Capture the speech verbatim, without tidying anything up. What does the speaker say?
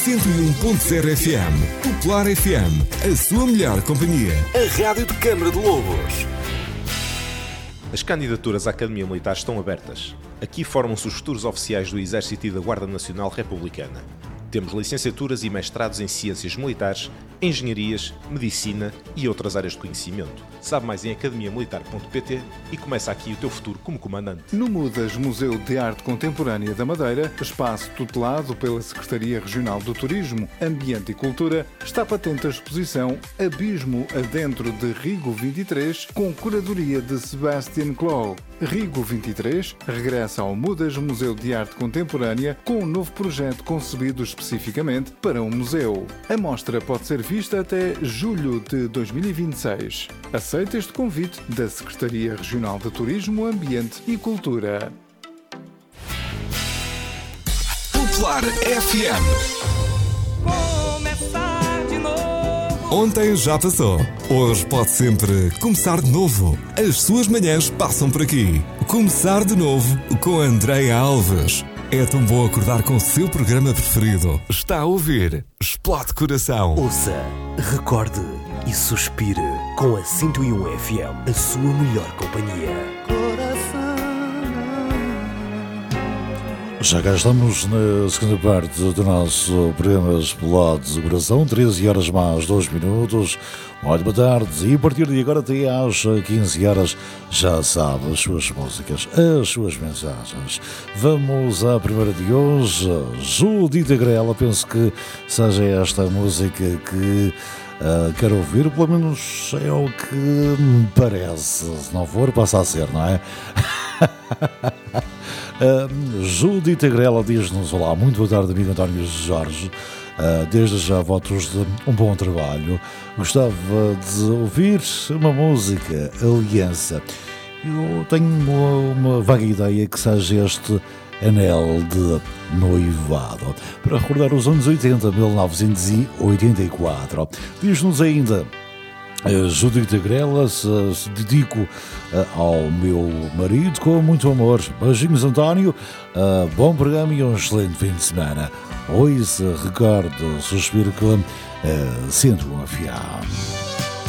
cento e um ponto zero F M. Popular F M, a sua melhor companhia. A Rádio de Câmara de Lobos. As candidaturas à Academia Militar estão abertas. Aqui formam-se os futuros oficiais do Exército e da Guarda Nacional Republicana. Temos licenciaturas e mestrados em Ciências Militares, Engenharias, Medicina e outras áreas de conhecimento. Sabe mais em academia militar ponto pt e começa aqui o teu futuro como comandante. No Mudas Museu de Arte Contemporânea da Madeira, espaço tutelado pela Secretaria Regional do Turismo, Ambiente e Cultura, está patente a exposição Abismo Adentro de Rigo vinte e três, com curadoria de Sebastian Clough. Rigo vinte e três regressa ao Mudas Museu de Arte Contemporânea com um novo projeto concebido especificamente para um museu. A mostra pode ser vista até julho de dois mil e vinte e seis. Aceita este convite da Secretaria Regional de Turismo, Ambiente e Cultura. Popular F M. Ontem já passou. Hoje pode sempre começar de novo. As suas manhãs passam por aqui. Começar de novo com Andréia Alves. É tão bom acordar com o seu programa preferido. Está a ouvir Explode Coração. Ouça, recorde e suspire com a cento e um F M, a sua melhor companhia. Já cá estamos na segunda parte do nosso programa Explode Coração, treze horas mais dois minutos. Olha, boa tarde, e a partir de agora até às quinze horas já sabe as suas músicas, as suas mensagens. Vamos à primeira de hoje, Judita Grela, penso que seja esta a música que uh, quero ouvir, pelo menos é o que me parece, se não for passa a ser, não é? Uh, Judita Grela diz-nos: olá, muito boa tarde, amigo António Jorge. Uh, desde já votos de um bom trabalho. Gostava de ouvir uma música, Aliança. Eu tenho uma, uma vaga ideia que seja este Anel de Noivado, para recordar os anos oitenta, mil novecentos e oitenta e quatro. Diz-nos ainda: Uh, Judita Grela, se, se dedico uh, ao meu marido com muito amor. Beijinhos, António. Uh, bom programa e um excelente fim de semana. Hoje, recordo, suspiro que uh, sinto um afiado.